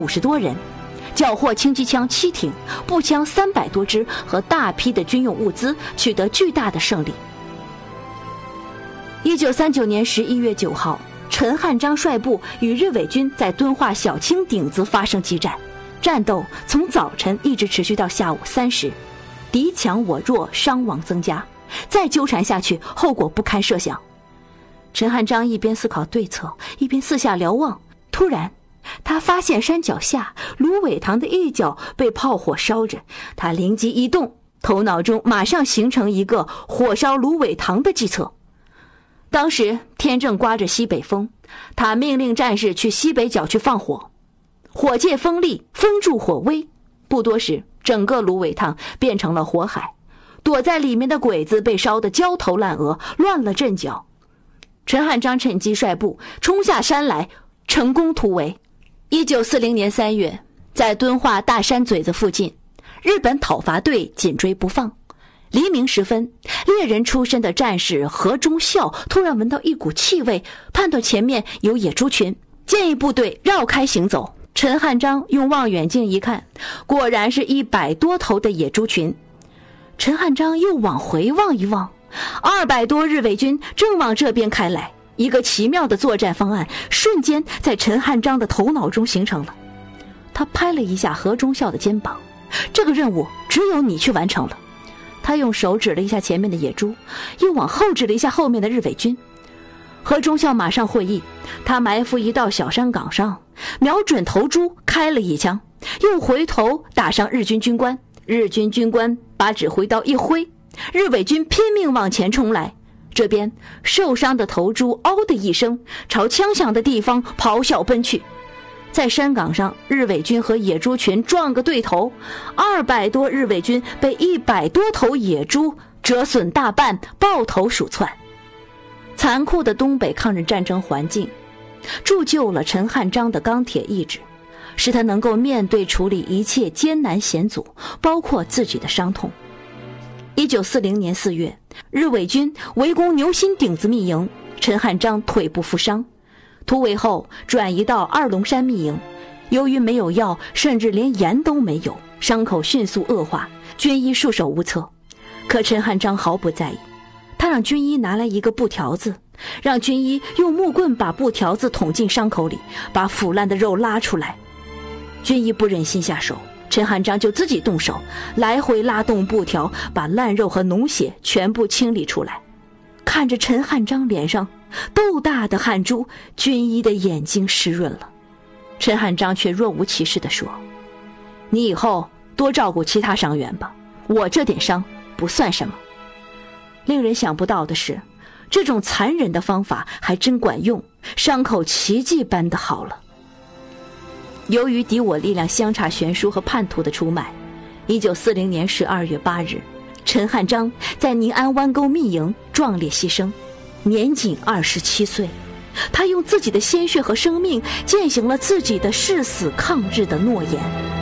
50多人，缴获轻机枪7挺、步枪300多支和大批的军用物资，取得巨大的胜利。1939年11月9号，陈汉章率部与日伪军在敦化小青顶子发生激战，战斗从早晨一直持续到下午3时，敌强我弱，伤亡增加，再纠缠下去，后果不堪设想。陈汉章一边思考对策，一边四下瞭望，突然他发现山脚下芦苇塘的一角被炮火烧着，他灵机一动，头脑中马上形成一个火烧芦苇塘的计策。当时天正刮着西北风，他命令战士去西北角去放火，火借风力，风助火威，不多时，整个芦苇塘变成了火海，躲在里面的鬼子被烧得焦头烂额，乱了阵脚。陈汉章趁机率部冲下山来，成功突围。1940年3月，在敦化大山嘴子附近，日本讨伐队紧追不放。黎明时分，猎人出身的战士何忠孝突然闻到一股气味，判断前面有野猪群，建议部队绕开行走。陈汉章用望远镜一看，果然是100多头的野猪群。陈汉章又往回望一望，200多日伪军正往这边开来。一个奇妙的作战方案瞬间在陈汉章的头脑中形成了。他拍了一下何忠孝的肩膀，这个任务只有你去完成了。他用手指了一下前面的野猪，又往后指了一下后面的日伪军。何忠孝马上会意，他埋伏一道小山岗上，瞄准头猪开了一枪，又回头打伤日军军官。日军军官把指挥刀一挥，日伪军拼命往前冲来。这边受伤的头猪嗷的一声，朝枪响的地方咆哮奔去。在山岗上，日伪军和野猪群撞个对头，200多日伪军被100多头野猪折损大半，抱头鼠窜。残酷的东北抗日战争环境铸就了陈汉章的钢铁意志，使他能够面对处理一切艰难险阻，包括自己的伤痛。1940年4月，日伪军围攻牛心顶子密营，陈汉章腿部负伤，突围后转移到二龙山密营，由于没有药，甚至连盐都没有，伤口迅速恶化，军医束手无策。可陈汉章毫不在意，他让军医拿来一个布条子，让军医用木棍把布条子捅进伤口里，把腐烂的肉拉出来。军医不忍心下手，陈汉章就自己动手，来回拉动布条，把烂肉和脓血全部清理出来。看着陈汉章脸上豆大的汗珠，军医的眼睛湿润了。陈汉章却若无其事地说：“你以后多照顾其他伤员吧，我这点伤不算什么。”令人想不到的是，这种残忍的方法还真管用，伤口奇迹般的好了。由于敌我力量相差悬殊和叛徒的出卖，1940年12月8日，陈汉章在宁安湾沟密营壮烈牺牲，年仅27岁。他用自己的鲜血和生命践行了自己的誓死抗日的诺言。